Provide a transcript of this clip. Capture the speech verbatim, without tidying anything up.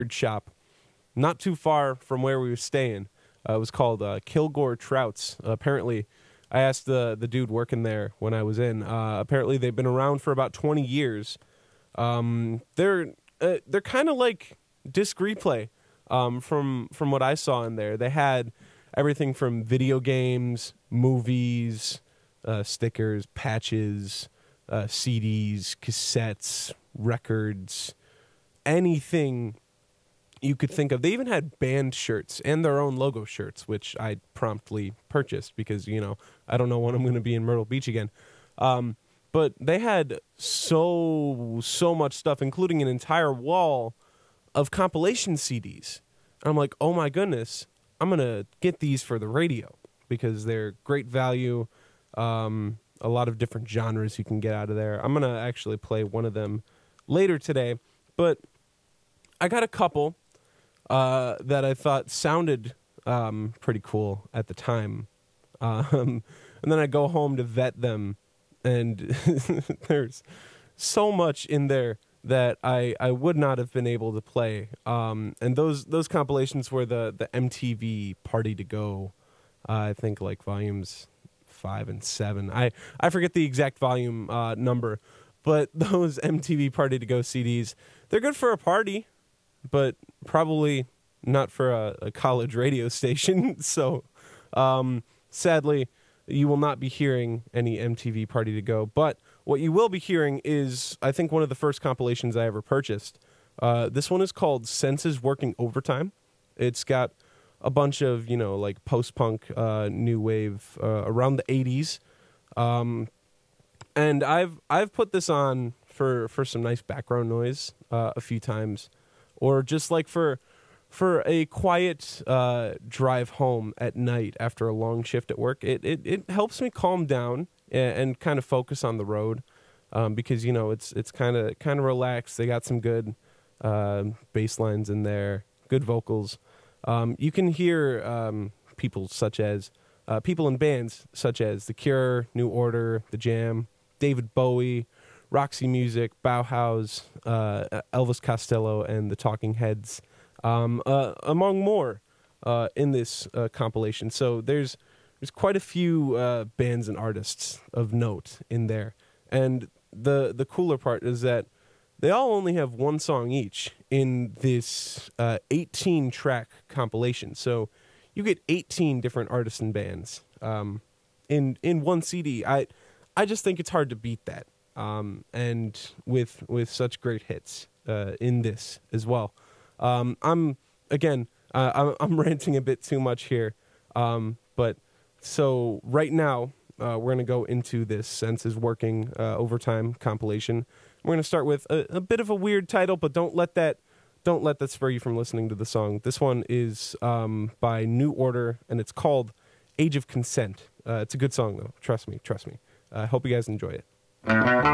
shop not too far from where we were staying. Uh, it was called uh, Kilgore Trouts. Uh, apparently, I asked the the dude working there when I was in. Uh, apparently, they've been around for about twenty years. Um, they're uh, they're kind of like disc replay. Um, from from what I saw in there, they had everything from video games, movies, uh, stickers, patches, uh, C Ds, cassettes, records, anything you could think of. They even had band shirts and their own logo shirts, which I promptly purchased because, you know, I don't know when I'm going to be in Myrtle Beach again. Um, but they had so, so much stuff, including an entire wall of compilation C Ds. And I'm like, oh my goodness, I'm going to get these for the radio because they're great value. Um, a lot of different genres you can get out of there. I'm going to actually play one of them later today. But I got a couple uh, that I thought sounded um, pretty cool at the time. Um, and then I go home to vet them, and there's so much in there that I, I would not have been able to play. Um, and those those compilations were the, the M T V Party to Go, uh, I think like volumes five and seven. I, I forget the exact volume uh, number, but those M T V Party to Go C Ds, they're good for a party, but probably not for a, a college radio station. So um, sadly, you will not be hearing any M T V Party to Go. But what you will be hearing is, I think, one of the first compilations I ever purchased. Uh, this one is called Senses Working Overtime. It's got a bunch of, you know, like post-punk, uh, new wave uh, around the eighties. Um, and I've I've put this on for, for some nice background noise uh, a few times. Or just like for for a quiet uh, drive home at night after a long shift at work. It it, it helps me calm down and, and kind of focus on the road um, because, you know, it's it's kind of kind of relaxed. They got some good uh, bass lines in there, good vocals. Um, you can hear um, people such as uh, people in bands such as The Cure, New Order, The Jam, David Bowie, Roxy Music, Bauhaus, uh, Elvis Costello, and the Talking Heads, um, uh, among more, uh, in this uh, compilation. So there's there's quite a few uh, bands and artists of note in there, and the the cooler part is that they all only have one song each in this uh, eighteen track compilation. So you get eighteen different artists and bands um, in in one C D. I I just think it's hard to beat that. Um, and with with such great hits uh, in this as well. Um, I'm again uh, I'm, I'm ranting a bit too much here, um, but so right now uh, we're gonna go into this Senses Working uh, Overtime compilation. We're gonna start with a, a bit of a weird title, but don't let that don't let that spur you from listening to the song. This one is um, by New Order, and it's called Age of Consent. Uh, it's a good song though. Trust me, trust me. I uh, hope you guys enjoy it.